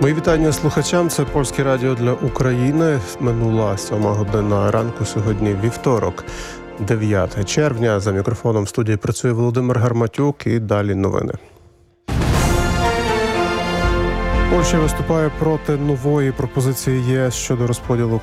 Мої вітання слухачам. Це Польське радіо для України. Минула 7 година ранку. Сьогодні вівторок, 9 червня. За мікрофоном в студії працює Володимир Гарматюк. І далі новини. Польща виступає проти нової пропозиції ЄС щодо розподілу